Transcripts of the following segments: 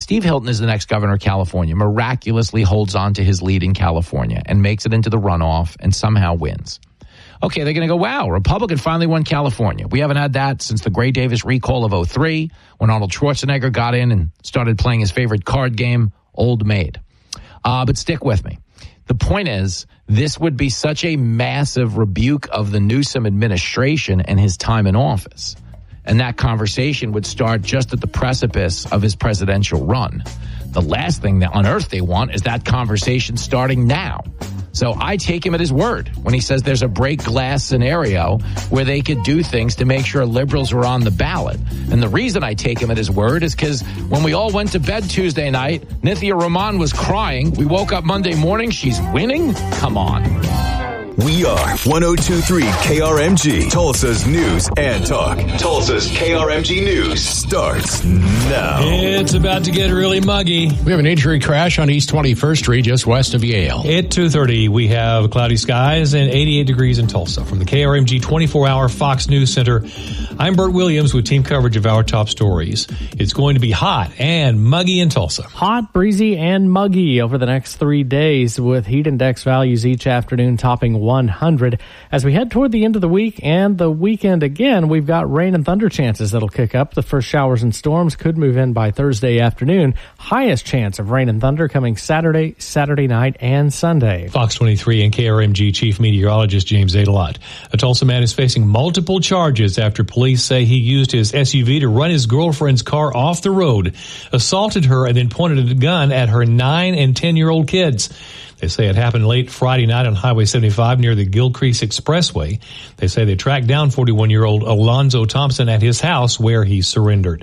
Steve Hilton is the next governor of California, miraculously holds on to his lead in California and makes it into the runoff and somehow wins. Okay, they're going to go, wow, Republican finally won California. We haven't had that since the Gray Davis recall of 2003 when Arnold Schwarzenegger got in and started playing his favorite card game, Old Maid. But stick with me. The point is, this would be such a massive rebuke of the Newsom administration and his time in office. And that conversation would start just at the precipice of his presidential run. The last thing that on earth they want is that conversation starting now. So I take him at his word when he says there's a break glass scenario where they could do things to make sure liberals are on the ballot. And the reason I take him at his word is because when we all went to bed Tuesday night, Nithya Rahman was crying. We woke up Monday morning. She's winning. Come on. We are 102.3 KRMG, Tulsa's news and talk. Tulsa's KRMG News starts now. It's about to get really muggy. We have an injury crash on East 21st Street, just west of Yale. At 2:30, we have cloudy skies and 88 degrees in Tulsa. From the KRMG 24-hour Fox News Center, I'm Bert Williams with team coverage of our top stories. It's going to be hot and muggy in Tulsa. Hot, breezy, and muggy over the next 3 days with heat index values each afternoon topping 100. As we head toward the end of the week and the weekend again, we've got rain and thunder chances that'll kick up. The first showers and storms could move in by Thursday afternoon. Highest chance of rain and thunder coming Saturday, Saturday night, and Sunday. Fox 23 and KRMG Chief Meteorologist James Adelot. A Tulsa man is facing multiple charges after police say he used his SUV to run his girlfriend's car off the road, assaulted her, and then pointed a gun at her 9 and 10-year-old kids. They say it happened late Friday night on Highway 75 near the Gilcrease Expressway. They say they tracked down 41-year-old Alonzo Thompson at his house where he surrendered.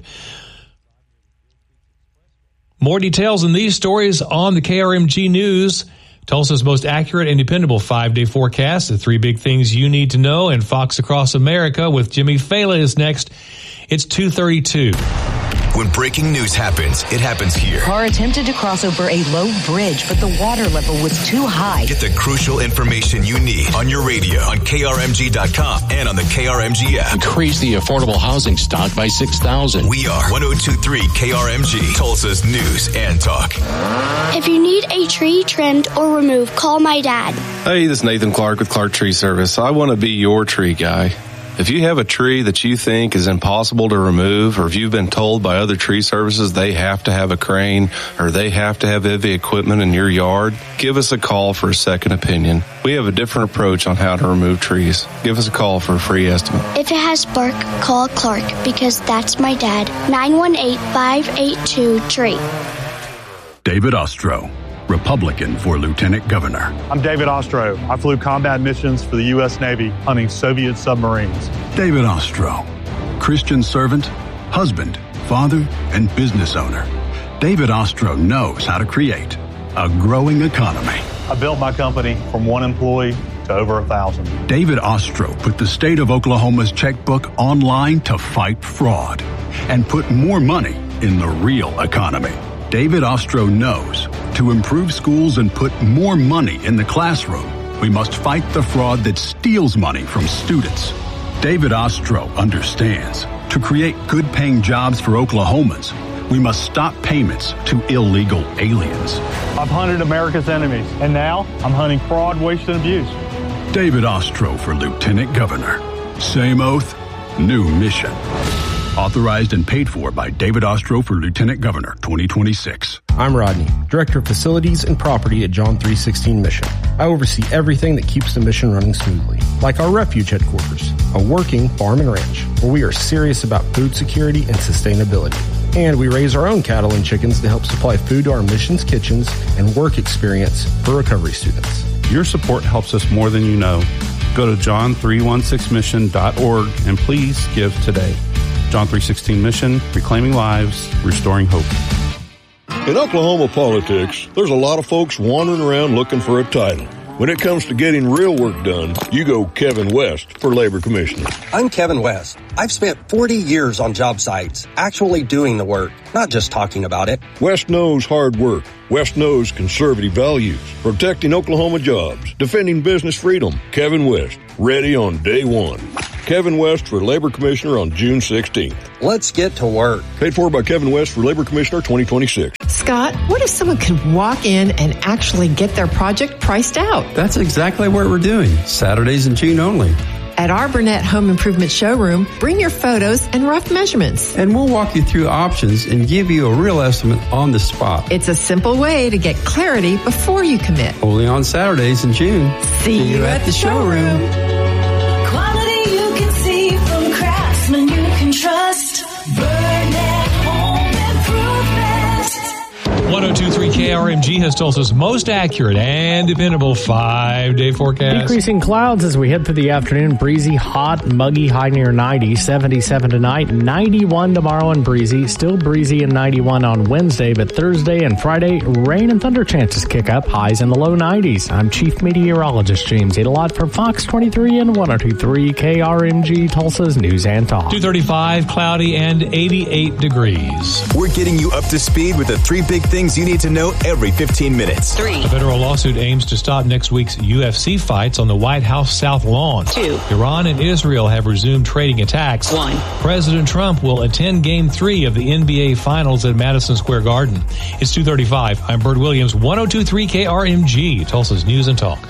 More details in these stories on the KRMG News. Tulsa's most accurate and dependable 5-day forecast. The 3 big things you need to know. And Fox Across America with Jimmy Fela is next. It's 2:32. When breaking news happens, it happens here. Car attempted to cross over a low bridge, but the water level was too high. Get the crucial information you need on your radio, on KRMG.com, and on the KRMG app. Increase the affordable housing stock by 6,000. We are 102.3 KRMG, Tulsa's news and talk. If you need a tree trimmed or removed, call my dad. Hey, this is Nathan Clark with Clark Tree Service. I want to be your tree guy. If you have a tree that you think is impossible to remove, or if you've been told by other tree services they have to have a crane or they have to have heavy equipment in your yard, give us a call for a second opinion. We have a different approach on how to remove trees. Give us a call for a free estimate. If it has bark, call Clark, because that's my dad. 918-582-TREE. David Ostro, Republican for Lieutenant Governor. I'm David Ostro. I flew combat missions for the U.S. Navy hunting Soviet submarines. David Ostro, Christian servant, husband, father, and business owner. David Ostro knows how to create a growing economy. I built my company from 1 employee to over 1,000. David Ostro put the state of Oklahoma's checkbook online to fight fraud and put more money in the real economy. David Ostro knows to improve schools and put more money in the classroom, we must fight the fraud that steals money from students. David Ostro understands to create good-paying jobs for Oklahomans, we must stop payments to illegal aliens. I've hunted America's enemies, and now I'm hunting fraud, waste, and abuse. David Ostro for Lieutenant Governor. Same oath, new mission. Authorized and paid for by David Ostro for Lieutenant Governor 2026. I'm Rodney, Director of Facilities and Property at John 316 Mission. I oversee everything that keeps the mission running smoothly, like our refuge headquarters, a working farm and ranch, where we are serious about food security and sustainability. And we raise our own cattle and chickens to help supply food to our missions kitchens and work experience for recovery students. Your support helps us more than you know. Go to john316mission.org and please give today. John 316 Mission, reclaiming lives, restoring hope. In Oklahoma politics, there's a lot of folks wandering around looking for a title. When it comes to getting real work done, you go Kevin West for Labor Commissioner. I'm Kevin West. I've spent 40 years on job sites, actually doing the work, not just talking about it. West knows hard work. West knows conservative values, protecting Oklahoma jobs, defending business freedom. Kevin West, ready on day one. Kevin West for Labor Commissioner on June 16th. Let's get to work. Paid for by Kevin West for Labor Commissioner 2026. Scott, what if someone could walk in and actually get their project priced out? That's exactly what we're doing. Saturdays in June only. At our Burnett Home Improvement Showroom, bring your photos and rough measurements. And we'll walk you through options and give you a real estimate on the spot. It's a simple way to get clarity before you commit. Only on Saturdays in June. See you at the showroom. Quality you can see from craftsmen you can trust. Burnett Home Improvement. 102.3 KRMG has Tulsa's most accurate and dependable 5-day forecast. Decreasing clouds as we head through the afternoon. Breezy, hot, muggy, high near 90. 77 tonight, 91 tomorrow and breezy. Still breezy and 91 on Wednesday, but Thursday and Friday, rain and thunder chances kick up. Highs in the low 90s. I'm Chief Meteorologist James Adelot for Fox 23 and 102.3 KRMG, Tulsa's News and Talk. 235, cloudy and 88 degrees. We're getting you up to speed with the 3 big things you need to know every 15 minutes. 3. A federal lawsuit aims to stop next week's UFC fights on the White House South Lawn. 2. Iran and Israel have resumed trading attacks. 1. President Trump will attend Game 3 of the NBA Finals at Madison Square Garden. It's 2:35. I'm Bert Williams, 102.3 KRMG, Tulsa's News and Talk.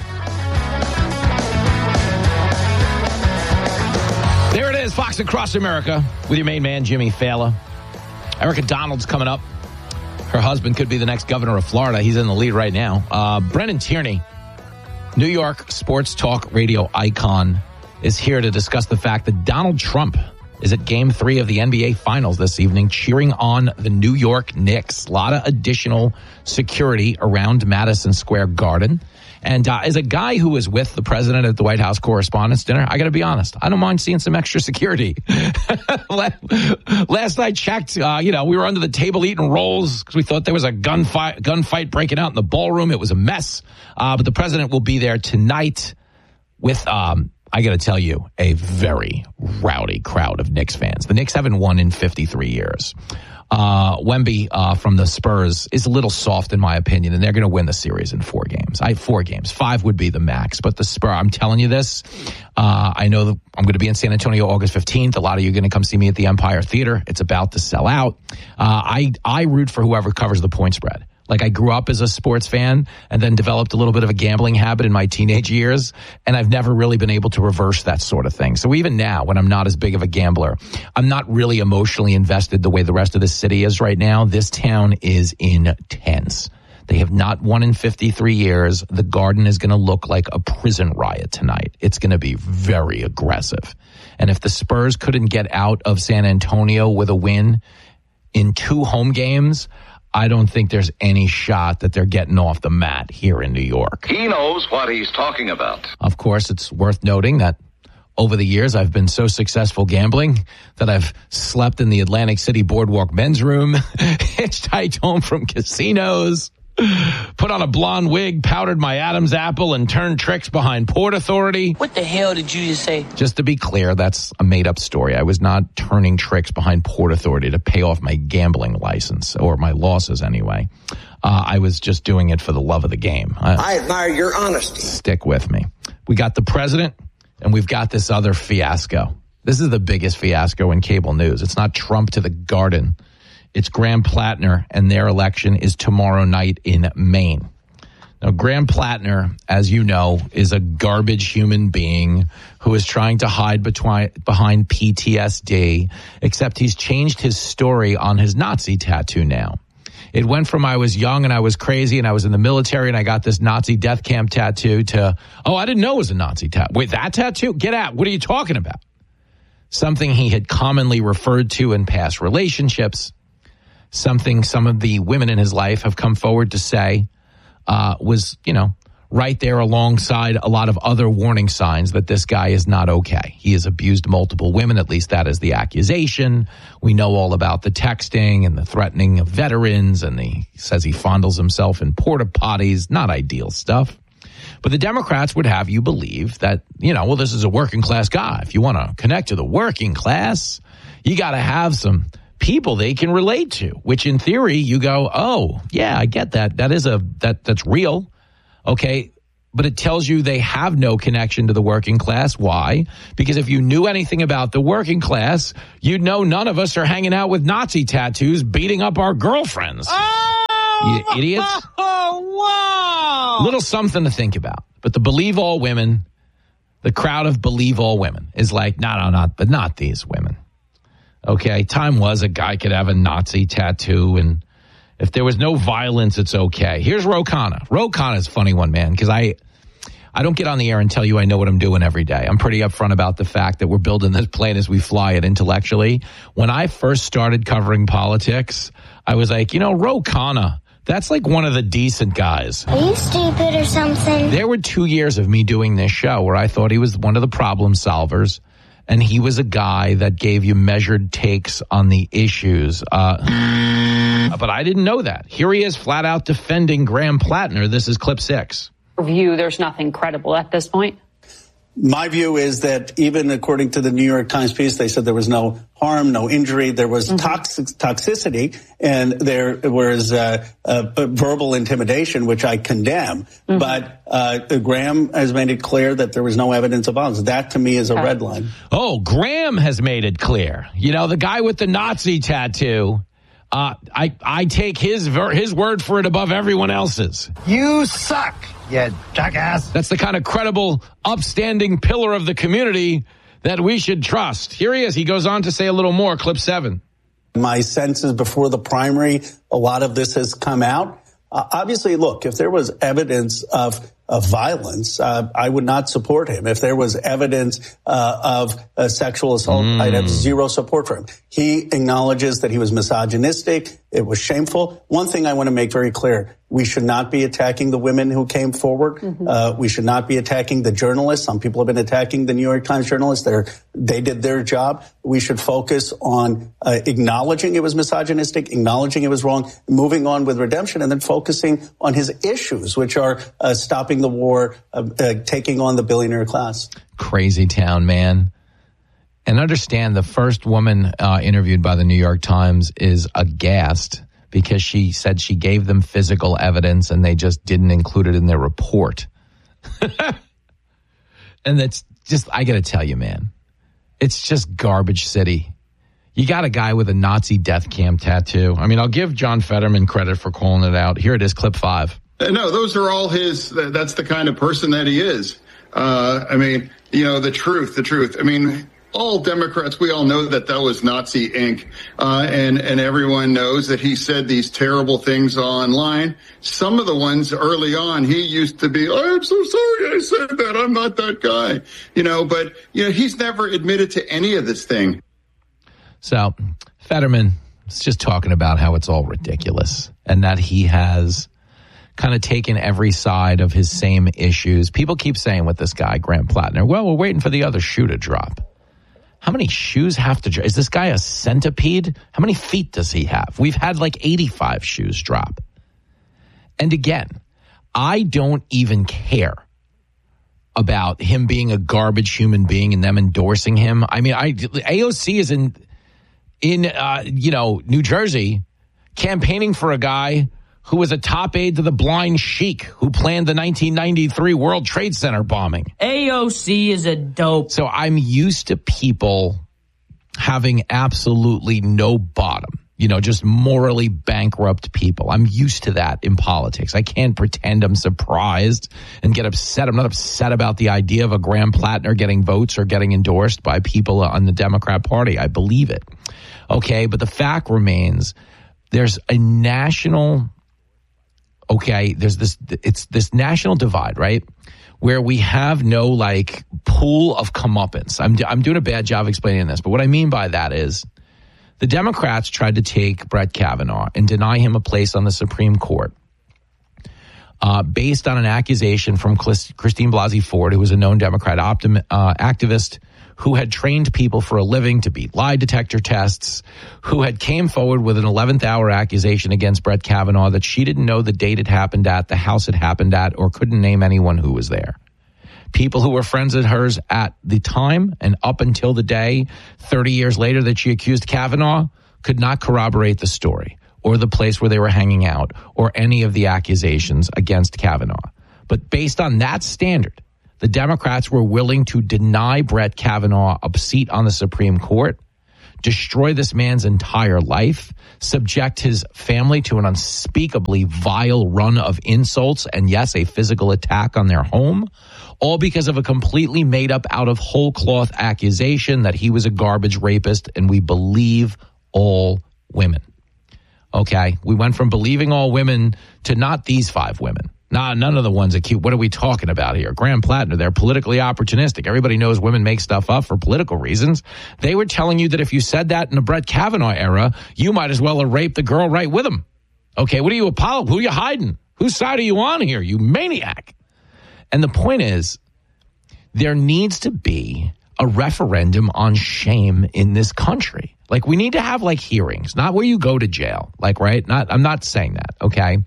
There it is, Fox Across America, with your main man, Jimmy Fallon. Erica Donald's coming up. Her husband could be the next governor of Florida. He's in the lead right now. Brennan Tierney, New York sports talk radio icon, is here to discuss the fact that Donald Trump is at Game 3 of the NBA Finals this evening, cheering on the New York Knicks. A lot of additional security around Madison Square Garden. And as a guy who was with the president at the White House Correspondents' Dinner, I got to be honest, I don't mind seeing some extra security. Last I checked, we were under the table eating rolls because we thought there was a gunfight breaking out in the ballroom. It was a mess. But the president will be there tonight with, I got to tell you, a very rowdy crowd of Knicks fans. The Knicks haven't won in 53 years. Wemby from the Spurs is a little soft in my opinion, and they're going to win the series in 4 games. 4 games. 5 would be the max, but the Spurs, I'm telling you this, I know that I'm going to be in San Antonio August 15th. A lot of you are going to come see me at the Empire Theater. It's about to sell out. I root for whoever covers the point spread. Like, I grew up as a sports fan and then developed a little bit of a gambling habit in my teenage years, and I've never really been able to reverse that sort of thing. So even now, when I'm not as big of a gambler, I'm not really emotionally invested the way the rest of the city is right now. This town is intense. They have not won in 53 years. The Garden is going to look like a prison riot tonight. It's going to be very aggressive. And if the Spurs couldn't get out of San Antonio with a win in 2 home games, I don't think there's any shot that they're getting off the mat here in New York. He knows what he's talking about. Of course, it's worth noting that over the years, I've been so successful gambling that I've slept in the Atlantic City Boardwalk men's room, hitchhiked home from casinos, put on a blonde wig, powdered my Adam's apple, and turned tricks behind Port Authority. What the hell did you just say? Just to be clear, that's a made-up story. I was not turning tricks behind Port Authority to pay off my gambling license, or my losses anyway. I was just doing it for the love of the game. I admire your honesty. Stick with me. We got the president, and we've got this other fiasco. This is the biggest fiasco in cable news. It's not Trump to the Garden. It's Graham Plattner, and their election is tomorrow night in Maine. Now, Graham Plattner, as you know, is a garbage human being who is trying to hide behind PTSD, except he's changed his story on his Nazi tattoo now. It went from I was young and I was crazy and I was in the military and I got this Nazi death camp tattoo to, I didn't know it was a Nazi tattoo. Wait, that tattoo? Get out. What are you talking about? Something he had commonly referred to in past relationships. Something some of the women in his life have come forward to say was, right there alongside a lot of other warning signs that this guy is not okay. He has abused multiple women, at least that is the accusation. We know all about the texting and the threatening of veterans, and he says he fondles himself in porta potties. Not ideal stuff. But the Democrats would have you believe that, this is a working class guy. If you want to connect to the working class, you got to have some people they can relate to, which in theory you go, oh, yeah, I get that. That's real. Okay. but it tells you they have no connection to the working class. Why? Because if you knew anything about the working class, you'd know none of us are hanging out with Nazi tattoos beating up our girlfriends. You idiots. Oh, wow. Little something to think about. But the Believe All Women, the crowd of Believe All Women is like, but not these women. Okay, time was a guy could have a Nazi tattoo, and if there was no violence, it's okay. Here's Ro Khanna. Ro Khanna is a funny one, man, because I don't get on the air and tell you I know what I'm doing every day. I'm pretty upfront about the fact that we're building this plane as we fly it intellectually. When I first started covering politics, I was like, Ro Khanna, that's like one of the decent guys. Are you stupid or something? There were 2 years of me doing this show where I thought he was one of the problem solvers, and he was a guy that gave you measured takes on the issues. But I didn't know that. Here he is flat out defending Graham Plattner. This is clip 6. View, there's nothing credible at this point. My view is that even according to the New York Times piece, they said there was no harm, no injury. There was toxicity, and there was verbal intimidation, which I condemn. But Graham has made it clear that there was no evidence of violence. That, to me, is a red line. Oh, Graham has made it clear. The guy with the Nazi tattoo, I take his word for it above everyone else's. You suck, you jackass. That's the kind of credible, upstanding pillar of the community that we should trust. Here he is. He goes on to say a little more. Clip 7. My sense is before the primary, a lot of this has come out. Obviously, look, if there was evidence of violence, I would not support him. If there was evidence of sexual assault, I'd have zero support for him. He acknowledges that he was misogynistic. It was shameful. One thing I want to make very clear, we should not be attacking the women who came forward. We should not be attacking the journalists. Some people have been attacking the New York Times journalists. They did their job. We should focus on acknowledging it was misogynistic, acknowledging it was wrong, moving on with redemption, and then focusing on his issues, which are stopping the war, taking on the billionaire class. Crazy town, man. And understand, the first woman interviewed by the New York Times is aghast because she said she gave them physical evidence and they just didn't include it in their report. And that's just, I got to tell you, man, it's just garbage city. You got a guy with a Nazi death camp tattoo. I mean, I'll give John Fetterman credit for calling it out. Here it is, clip 5. No, those are all his. That's the kind of person that he is. The truth. I mean, all Democrats, we all know that was Nazi ink. And everyone knows that he said these terrible things online. Some of the ones early on, he used to be, I'm so sorry I said that. I'm not that guy. But he's never admitted to any of this thing. So Fetterman is just talking about how it's all ridiculous and that he has kind of taken every side of his same issues. People keep saying with this guy, Graham Plattner, well, we're waiting for the other shoe to drop. How many shoes have to drop? Is this guy a centipede? How many feet does he have? We've had like 85 shoes drop. And again, I don't even care about him being a garbage human being and them endorsing him. I mean, AOC is in New Jersey campaigning for a guy who was a top aide to the blind sheik who planned the 1993 World Trade Center bombing. AOC is a dope. So I'm used to people having absolutely no bottom, just morally bankrupt people. I'm used to that in politics. I can't pretend I'm surprised and get upset. I'm not upset about the idea of a Graham Plattner getting votes or getting endorsed by people on the Democrat Party. I believe it. Okay, but the fact remains there's a national... Okay, there's this national divide, right? Where we have no pool of comeuppance. I'm doing a bad job explaining this, but what I mean by that is the Democrats tried to take Brett Kavanaugh and deny him a place on the Supreme Court based on an accusation from Christine Blasey Ford, who was a known Democrat activist who had trained people for a living to beat lie detector tests, who had came forward with an 11th hour accusation against Brett Kavanaugh that she didn't know the date it happened at, the house it happened at, or couldn't name anyone who was there. People who were friends of hers at the time and up until the day, 30 years later, that she accused Kavanaugh could not corroborate the story or the place where they were hanging out or any of the accusations against Kavanaugh. But based on that standard, the Democrats were willing to deny Brett Kavanaugh a seat on the Supreme Court, destroy this man's entire life, subject his family to an unspeakably vile run of insults and, yes, a physical attack on their home, all because of a completely made up out of whole cloth accusation that he was a garbage rapist, and we believe all women. Okay, we went from believing all women to not these 5 women. None of the ones that keep. What are we talking about here? Graham Plattner, they're politically opportunistic. Everybody knows women make stuff up for political reasons. They were telling you that if you said that in the Brett Kavanaugh era, you might as well have raped the girl right with him. Okay, what are you apologizing? Who are you hiding? Whose side are you on here, you maniac? And the point is, there needs to be a referendum on shame in this country. Like, we need to have, like, hearings, not where you go to jail. Like, right? I'm not saying that, okay?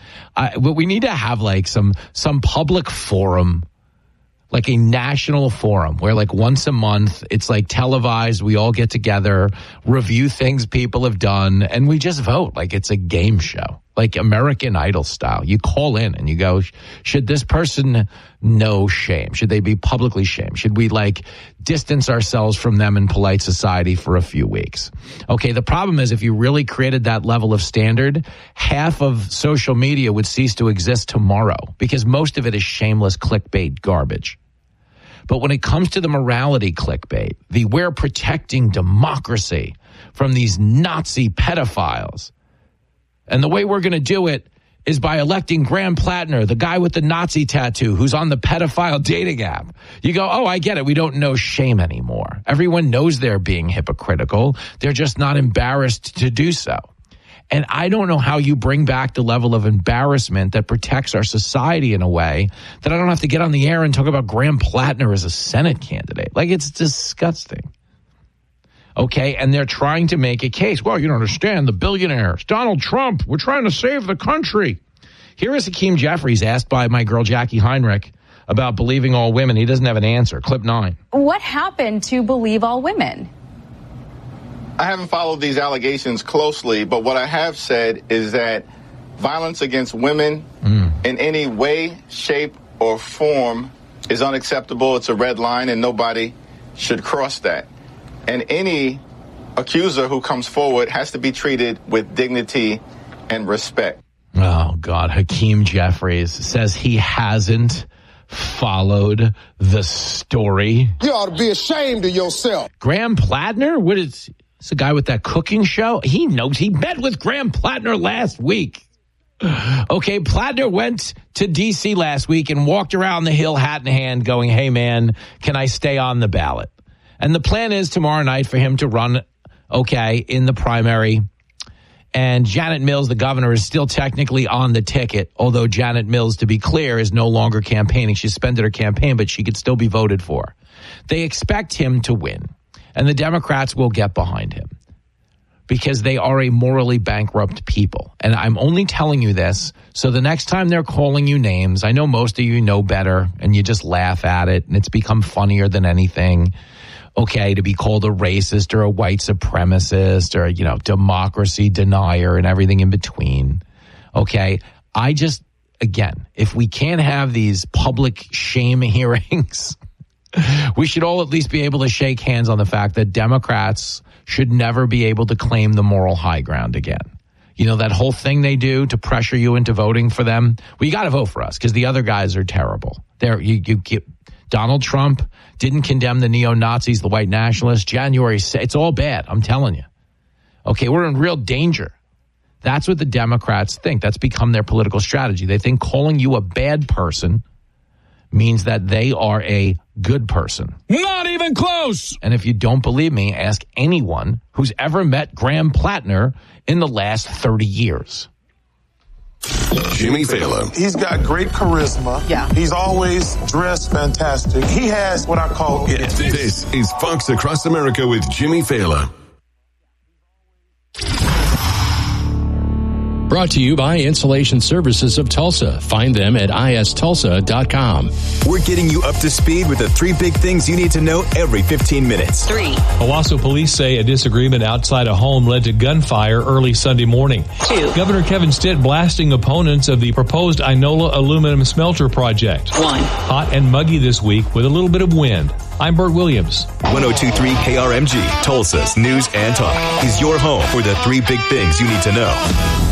But we need to have like some public forum, like a national forum where like once a month it's like televised. We all get together, review things people have done, and we just vote like it's a game show, like American Idol style. You call in and you go, should this person know shame? Should they be publicly shamed? Should we like distance ourselves from them in polite society for a few weeks? Okay, the problem is if you really created that level of standard, half of social media would cease to exist tomorrow because most of it is shameless clickbait garbage. But when it comes to the morality clickbait, the we're protecting democracy from these Nazi pedophiles, and the way we're going to do it is by electing Graham Plattner, the guy with the Nazi tattoo who's on the pedophile dating app. You go, oh, I get it. We don't know shame anymore. Everyone knows they're being hypocritical. They're just not embarrassed to do so. And I don't know how you bring back the level of embarrassment that protects our society in a way that I don't have to get on the air and talk about Graham Plattner as a Senate candidate. Like, it's disgusting. Okay, and they're trying to make a case. Well, you don't understand, the billionaires, Donald Trump, we're trying to save the country. Here is Hakeem Jeffries asked by my girl Jackie Heinrich about believing all women. He doesn't have an answer. Clip 9. What happened to believe all women? I haven't followed these allegations closely, but what I have said is that violence against women in any way, shape, or form is unacceptable. It's a red line, and nobody should cross that. And any accuser who comes forward has to be treated with dignity and respect. Oh, God. Hakeem Jeffries says he hasn't followed the story. You ought to be ashamed of yourself. Graham Plattner? What is... It's a guy with that cooking show. He knows. He met with Graham Plattner last week. Okay, Plattner went to D.C. last week and walked around the Hill hat in hand going, hey, man, can I stay on the ballot? And the plan is tomorrow night for him to run, okay, in the primary. And Janet Mills, the governor, is still technically on the ticket, although Janet Mills, to be clear, is no longer campaigning. She suspended her campaign, but she could still be voted for. They expect him to win. And the Democrats will get behind him because they are a morally bankrupt people. And I'm only telling you this so the next time they're calling you names, I know most of you know better and you just laugh at it and it's become funnier than anything. Okay, to be called a racist or a white supremacist or, you know, democracy denier and everything in between. Okay, I just, again, if we can't have these public shame hearings, we should all at least be able to shake hands on the fact that Democrats should never be able to claim the moral high ground again. You know, that whole thing they do to pressure you into voting for them. Well, you got to vote for us because the other guys are terrible. You get Donald Trump didn't condemn the neo-Nazis, the white nationalists. January, it's all bad. I'm telling you. Okay, we're in real danger. That's what the Democrats think. That's become their political strategy. They think calling you a bad person means that they are a good person. Not even close. And if you don't believe me, ask anyone who's ever met Graham Plattner in the last 30 years. Jimmy Fallon. He's got great charisma. Yeah. He's always dressed fantastic. He has what I call it. This is Fox Across America with Jimmy Fallon. Brought to you by Insulation Services of Tulsa. Find them at istulsa.com. We're getting you up to speed with the 3 big things you need to know every 15 minutes. 3. Owasso police say a disagreement outside a home led to gunfire early Sunday morning. 2. Governor Kevin Stitt blasting opponents of the proposed Inola aluminum smelter project. 1. Hot and muggy this week with a little bit of wind. I'm Bert Williams. 102.3 KRMG, Tulsa's News and Talk, is your home for the 3 big things you need to know.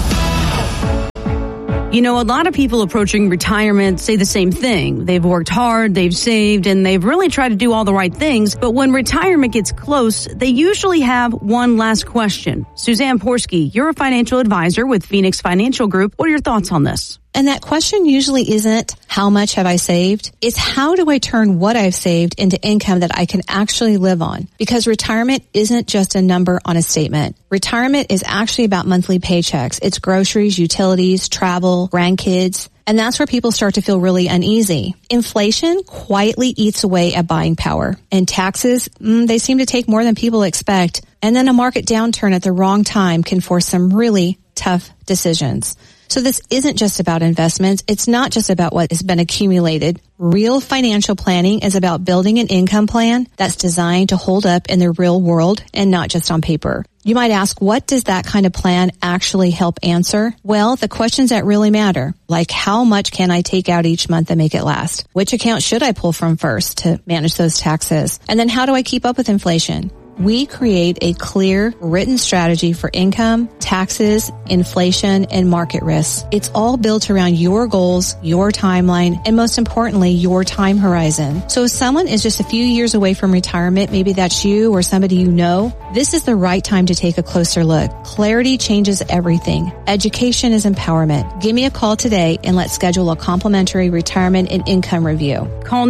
You know, a lot of people approaching retirement say the same thing. They've worked hard, they've saved, and they've really tried to do all the right things. But when retirement gets close, they usually have one last question. Suzanne Porsky, you're a financial advisor with Phoenix Financial Group. What are your thoughts on this? And that question usually isn't how much have I saved? It's how do I turn what I've saved into income that I can actually live on? Because retirement isn't just a number on a statement. Retirement is actually about monthly paychecks. It's groceries, utilities, travel, grandkids. And that's where people start to feel really uneasy. Inflation quietly eats away at buying power. And taxes, they seem to take more than people expect. And then a market downturn at the wrong time can force some really tough decisions. So this isn't just about investments. It's not just about what has been accumulated. Real financial planning is about building an income plan that's designed to hold up in the real world and not just on paper. You might ask, what does that kind of plan actually help answer? Well, the questions that really matter, like how much can I take out each month and make it last? Which account should I pull from first to manage those taxes? And then how do I keep up with inflation? We create a clear, written strategy for income, taxes, inflation, and market risks. It's all built around your goals, your timeline, and most importantly, your time horizon. So if someone is just a few years away from retirement, maybe that's you or somebody you know, this is the right time to take a closer look. Clarity changes everything. Education is empowerment. Give me a call today and let's schedule a complimentary retirement and income review. Call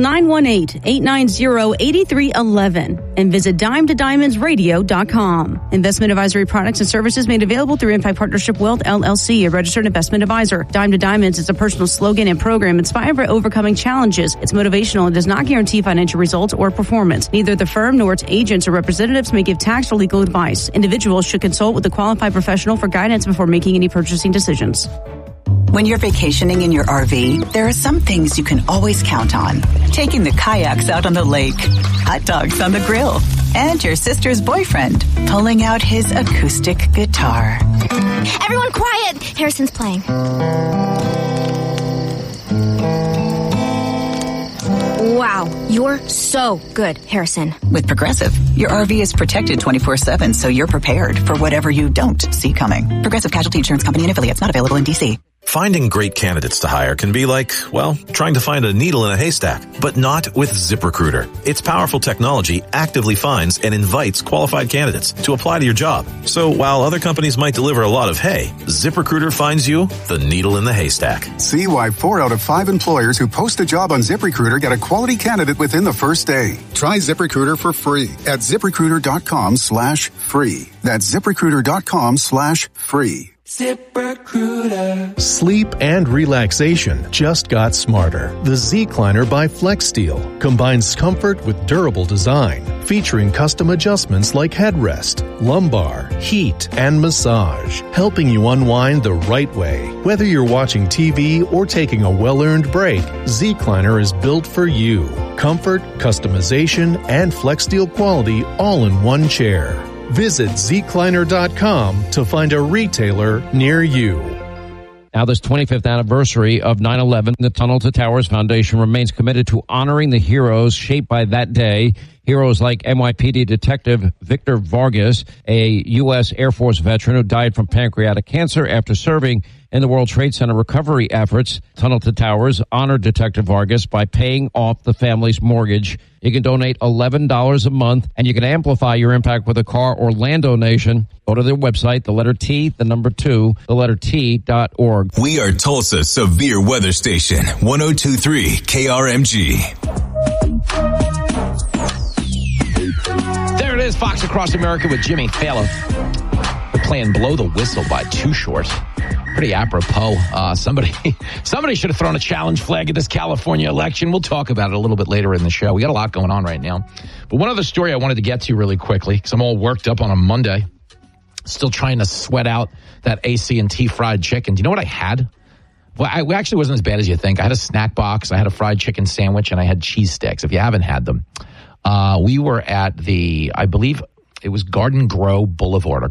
918-890-8311 and visit DimeToDiamondsRadio.com. Investment advisory products and services made available through Impact Partnership Wealth, LLC, a registered investment advisor. Dime to Diamonds is a personal slogan and program inspired by overcoming challenges. It's motivational and does not guarantee financial results or performance. Neither the firm nor its agents or representatives may give tax or legal advice. Individuals should consult with a qualified professional for guidance before making any purchasing decisions. When you're vacationing in your RV, there are some things you can always count on. Taking the kayaks out on the lake, hot dogs on the grill, and your sister's boyfriend pulling out his acoustic guitar. Everyone quiet! Harrison's playing. Wow, you're so good, Harrison. With Progressive, your RV is protected 24/7, so you're prepared for whatever you don't see coming. Progressive Casualty Insurance Company and affiliates, not available in D.C. Finding great candidates to hire can be like, well, trying to find a needle in a haystack, but not with ZipRecruiter. Its powerful technology actively finds and invites qualified candidates to apply to your job. So while other companies might deliver a lot of hay, ZipRecruiter finds you the needle in the haystack. See why 4 out of 5 employers who post a job on ZipRecruiter get a quality candidate within the first day. Try ZipRecruiter for free at ZipRecruiter.com/free. That's ZipRecruiter.com/free. ZipRecruiter. Sleep and relaxation just got smarter. The Z-Cliner by FlexSteel combines comfort with durable design, featuring custom adjustments like headrest, lumbar, heat, and massage, helping you unwind the right way. Whether you're watching TV or taking a well-earned break, Z-Cliner is built for you. Comfort, customization, and FlexSteel quality all in one chair. Visit zcliner.com to find a retailer near you. Now, this 25th anniversary of 9/11, the Tunnel to Towers Foundation remains committed to honoring the heroes shaped by that day. Heroes like NYPD Detective Victor Vargas, a U.S. Air Force veteran who died from pancreatic cancer after serving in the World Trade Center recovery efforts. Tunnel to Towers honored Detective Vargas by paying off the family's mortgage. You can donate $11 a month, and you can amplify your impact with a car or land donation. Go to their website, the letter T, the number 2, the letter T.org. We are Tulsa's severe weather station, 102.3 KRMG. There it is, Fox Across America with Jimmy Fallon. They're playing Blow the Whistle by Too Short. Pretty apropos. Somebody should have thrown a challenge flag at this California election. We'll talk about it a little bit later in the show. We got a lot going on right now. But one other story I wanted to get to really quickly, because I'm all worked up on a Monday. Still trying to sweat out that AC&T fried chicken. Do you know what I had? Well, I actually wasn't as bad as you think. I had a snack box, I had a fried chicken sandwich, and I had cheese sticks. If you haven't had them, we were at I believe it was Garden Row Boulevard,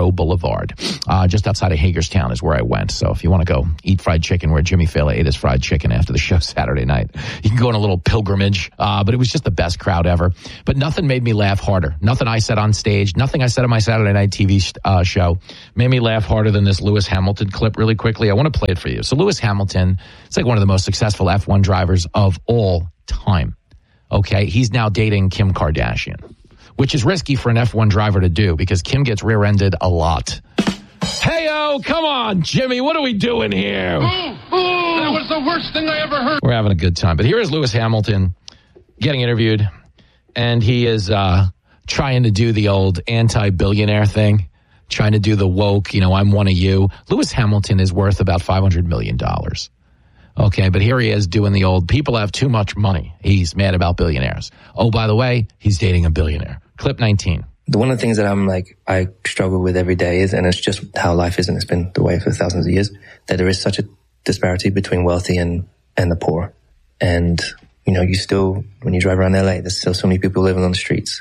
just outside of Hagerstown is where I went. So if you want to go eat fried chicken where Jimmy Fallon ate his fried chicken after the show Saturday night, you can go on a little pilgrimage. But it was just the best crowd ever. But nothing made me laugh harder. Nothing I said on stage, nothing I said on my Saturday night TV show made me laugh harder than this Lewis Hamilton clip really quickly. I want to play it for you. So Lewis Hamilton, it's like one of the most successful F1 drivers of all time. Okay, he's now dating Kim Kardashian, which is risky for an F1 driver to do because Kim gets rear-ended a lot. Hey-o, come on, Jimmy, what are we doing here? That was the worst thing I ever heard. We're having a good time. But here is Lewis Hamilton getting interviewed, and he is trying to do the old anti-billionaire thing, trying to do the woke, I'm one of you. Lewis Hamilton is worth about $500 million. Okay, but here he is doing the old, people have too much money. He's mad about billionaires. Oh, by the way, he's dating a billionaire. Clip 19. One of the things that I struggle with every day is, and it's just how life is, and it's been the way for thousands of years, that there is such a disparity between wealthy and the poor. And, you still, when you drive around LA, there's still so many people living on the streets.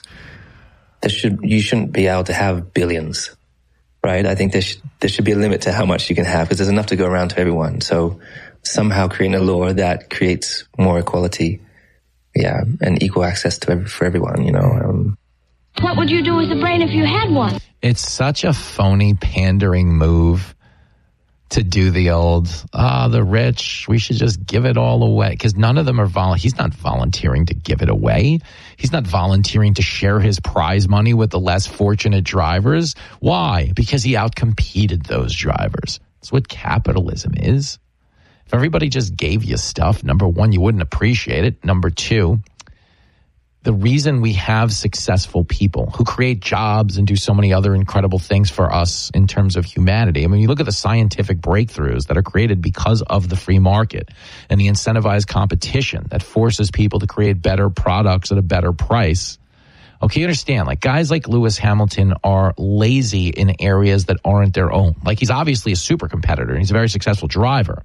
You shouldn't be able to have billions, right? I think there should be a limit to how much you can have because there's enough to go around to everyone. So somehow creating a law that creates more equality, and equal access for everyone, What would you do with the brain if you had one? It's such a phony pandering move to do the old, the rich, we should just give it all away. Because none of them are he's not volunteering to give it away. He's not volunteering to share his prize money with the less fortunate drivers. Why? Because he outcompeted those drivers. That's what capitalism is. If everybody just gave you stuff, number one, you wouldn't appreciate it. Number two, the reason we have successful people who create jobs and do so many other incredible things for us in terms of humanity. I mean, you look at the scientific breakthroughs that are created because of the free market and the incentivized competition that forces people to create better products at a better price. Okay, you understand, guys like Lewis Hamilton are lazy in areas that aren't their own. He's obviously a super competitor and he's a very successful driver.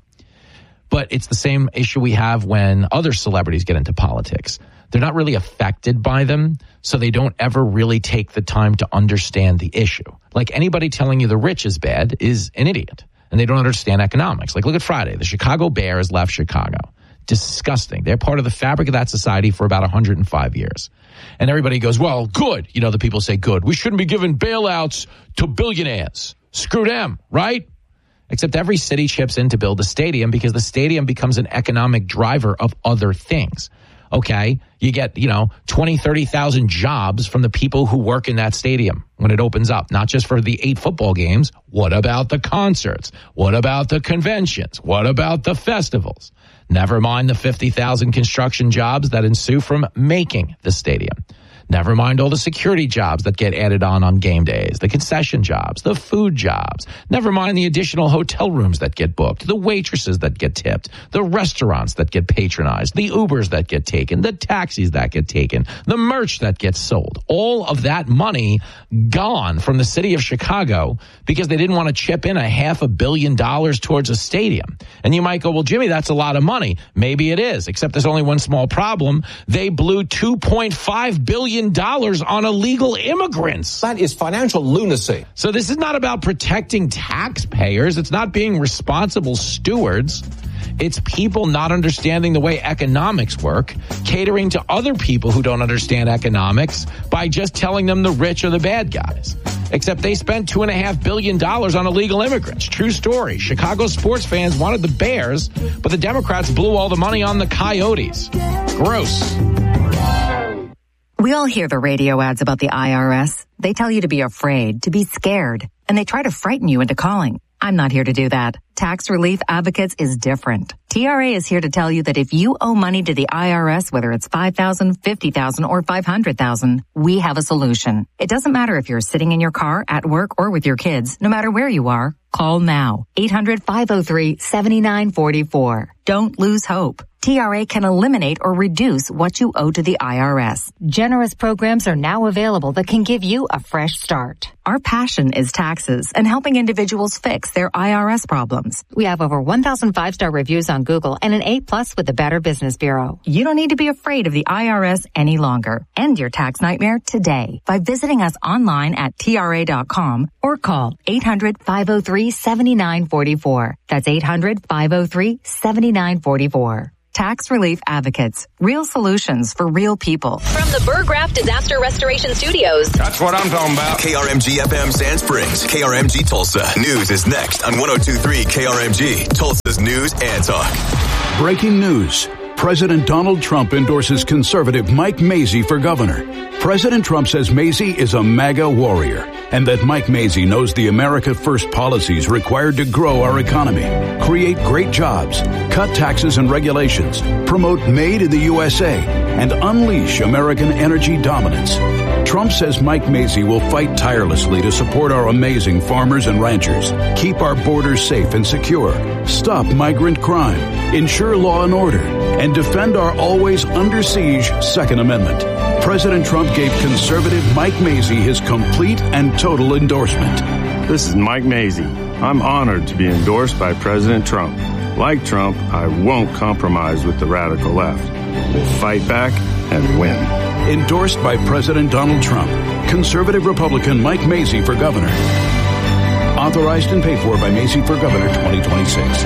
But it's the same issue we have when other celebrities get into politics. They're not really affected by them, so they don't ever really take the time to understand the issue. Anybody telling you the rich is bad is an idiot, and they don't understand economics. Look at Friday. The Chicago Bears left Chicago. Disgusting. They're part of the fabric of that society for about 105 years. And everybody goes, well, good. The people say good. We shouldn't be giving bailouts to billionaires. Screw them, right? Except every city chips in to build a stadium because the stadium becomes an economic driver of other things. Okay, you get, 20, 30,000 jobs from the people who work in that stadium when it opens up, not just for the 8 football games. What about the concerts? What about the conventions? What about the festivals? Never mind the 50,000 construction jobs that ensue from making the stadium. Never mind all the security jobs that get added on game days, the concession jobs, the food jobs. Never mind the additional hotel rooms that get booked, the waitresses that get tipped, the restaurants that get patronized, the Ubers that get taken, the taxis that get taken, the merch that gets sold. All of that money gone from the city of Chicago because they didn't want to chip in $500 million towards a stadium. And you might go, well, Jimmy, that's a lot of money. Maybe it is, except there's only one small problem. They blew $2.5 billion on illegal immigrants. That is financial lunacy. So this is not about protecting taxpayers. It's not being responsible stewards. It's people not understanding the way economics work, catering to other people who don't understand economics by just telling them the rich are the bad guys. Except they spent $2.5 billion on illegal immigrants. True story. Chicago sports fans wanted the Bears, but the Democrats blew all the money on the Coyotes. Gross. We all hear the radio ads about the IRS. They tell you to be afraid, to be scared, and they try to frighten you into calling. I'm not here to do that. Tax Relief Advocates is different. TRA is here to tell you that if you owe money to the IRS, whether it's $5,000, $50,000, or $500,000, we have a solution. It doesn't matter if you're sitting in your car, at work, or with your kids. No matter where you are, call now. 800-503-7944. Don't lose hope. TRA can eliminate or reduce what you owe to the IRS. Generous programs are now available that can give you a fresh start. Our passion is taxes and helping individuals fix their IRS problems. We have over 1,000 5-star reviews on Google and an A+ with the Better Business Bureau. You don't need to be afraid of the IRS any longer. End your tax nightmare today by visiting us online at TRA.com or call 800-503-7944. That's 800-503-7944. Tax Relief Advocates. Real solutions for real people. From the Burgraft Disaster Restoration Studios. That's what I'm talking about. KRMG FM Sand Springs. KRMG Tulsa. News is next on 102.3 KRMG. Tulsa's News and Talk. Breaking news. President Donald Trump endorses conservative Mike Mazzei for governor. President Trump says Mazzei is a MAGA warrior and that Mike Mazzei knows the America First policies required to grow our economy, create great jobs, cut taxes and regulations, promote Made in the USA, and unleash American energy dominance. Trump says Mike Mazzei will fight tirelessly to support our amazing farmers and ranchers, keep our borders safe and secure, stop migrant crime, ensure law and order, and defend our always under siege Second Amendment. President Trump gave conservative Mike Mazzei his complete and total endorsement. This is Mike Mazzei. I'm honored to be endorsed by President Trump. Like Trump, I won't compromise with the radical left. We'll fight back and win. Endorsed by President Donald Trump. Conservative Republican Mike Mazzei for governor. Authorized and paid for by Mazzei for Governor 2026.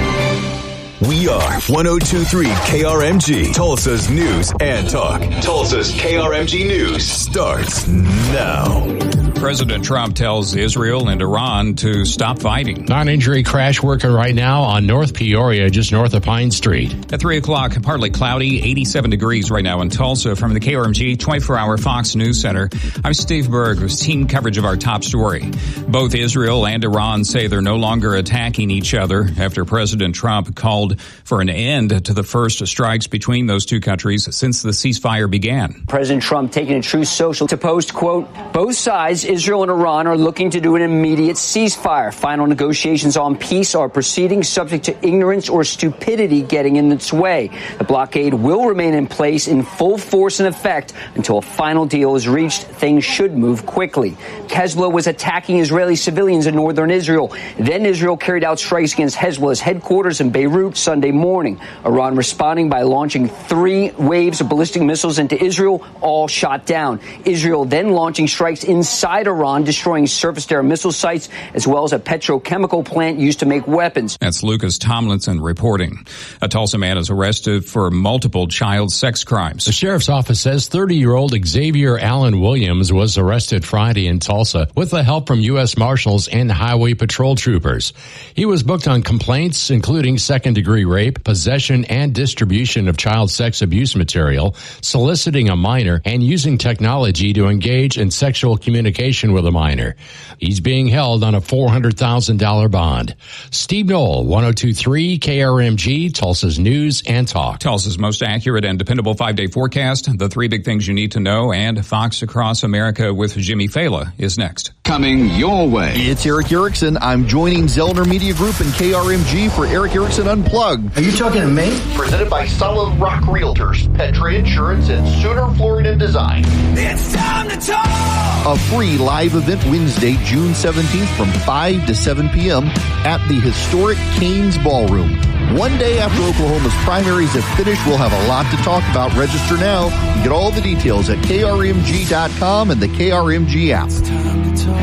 We are 102.3 KRMG, Tulsa's News and Talk. Tulsa's KRMG News starts now. President Trump tells Israel and Iran to stop fighting. Non-injury crash working right now on North Peoria, just north of Pine Street. At 3 o'clock, partly cloudy, 87 degrees right now in Tulsa. From the KRMG 24-hour Fox News Center, I'm Steve Berg with team coverage of our top story. Both Israel and Iran say they're no longer attacking each other after President Trump called for an end to the first strikes between those two countries since the ceasefire began. President Trump taking a Truth Social to post, quote, both sides, Israel and Iran, are looking to do an immediate ceasefire. Final negotiations on peace are proceeding, subject to ignorance or stupidity getting in its way. The blockade will remain in place in full force and effect until a final deal is reached. Things should move quickly. Hezbollah was attacking Israeli civilians in northern Israel. Then Israel carried out strikes against Hezbollah's headquarters in Beirut Sunday morning. Iran responding by launching 3 waves of ballistic missiles into Israel, all shot down. Israel then launching strikes inside Iran, destroying surface-to-air missile sites, as well as a petrochemical plant used to make weapons. That's Lucas Tomlinson reporting. A Tulsa man is arrested for multiple child sex crimes. The sheriff's office says 30-year-old Xavier Allen Williams was arrested Friday in Tulsa with the help from U.S. Marshals and Highway Patrol troopers. He was booked on complaints including second-degree rape, possession and distribution of child sex abuse material, soliciting a minor, and using technology to engage in sexual communication with a minor. He's being held on a $400,000 bond. Steve Knoll, 102.3 KRMG, Tulsa's News and Talk. Tulsa's most accurate and dependable 5-day forecast, the 3 big things you need to know, and Fox Across America with Jimmy Fela is next. Coming your way. It's Eric Erickson. I'm joining Zellner Media Group and KRMG for Eric Erickson Unplugged. Are you talking to me? Presented by Solid Rock Realtors, Petray Insurance, and Sooner Florida Design. It's time to talk! A free live event Wednesday, June 17th from 5 to 7 p.m. at the historic Cain's Ballroom. One day after Oklahoma's primaries have finished, we'll have a lot to talk about. Register now and get all the details at krmg.com and the KRMG app.